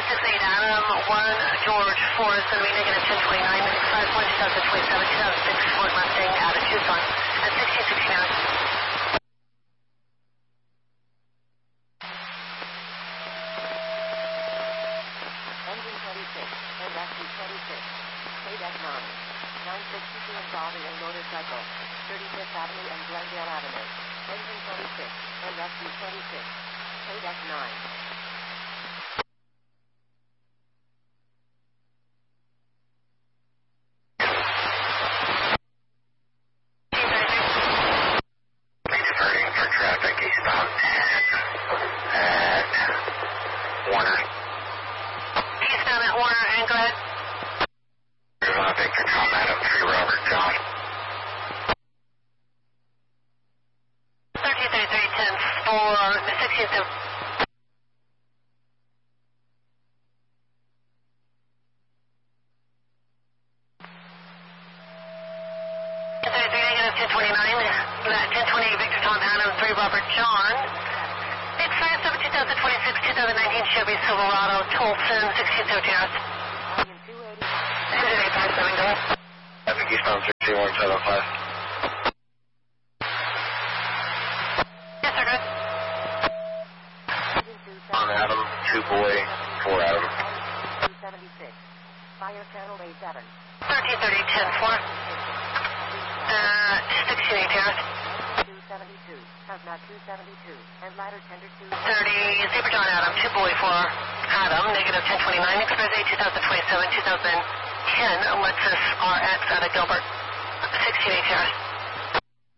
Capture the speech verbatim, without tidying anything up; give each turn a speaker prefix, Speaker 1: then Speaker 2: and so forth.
Speaker 1: six eight Adam, one George four is going to be negative ten twenty-nine, five one two thousand twenty-seven, two thousand six Ford Mustang out of Tucson at sixteen sixty-nine.
Speaker 2: Engine twenty-six, and rescue twenty-six, K-Deck nine, nine sixty-two involving a motorcycle, thirty-fifth Avenue and Glendale Avenue. Engine twenty-six, and rescue twenty-six, K-Deck nine.
Speaker 3: Diverting for traffic eastbound at Warner.
Speaker 1: Eastbound at Warner, and go ahead.
Speaker 3: Uh, Victor Tom Adam, three Robert John.
Speaker 1: thirteen thirty-three ten for the sixteenth. ten twenty-nine, ten twenty-eight Victor Tom Adam, three Robert John. six five seven two thousand twenty-six, two thousand nineteen Chevy Silverado, Tolson, sixteen seventeen hours. Engine eight five seven, go ahead.
Speaker 3: Traffic eastbound three two one seven five.
Speaker 1: Yes, sir, good.
Speaker 3: On Adam, two boy, four Adam.
Speaker 2: two seventy-six, fire channel A seven.
Speaker 1: thirteen thirty ten four. Uh, sixteen eighteen hours.
Speaker 2: two seventy-two, Cessna two seventy-two, and ladder tender two.
Speaker 1: thirty, Zebra John Adam, two boy four Adam, negative ten twenty-nine, Express A two thousand twenty-seven, two thousand ten, Lexus R X out of Gilbert, sixteen eighteen hours.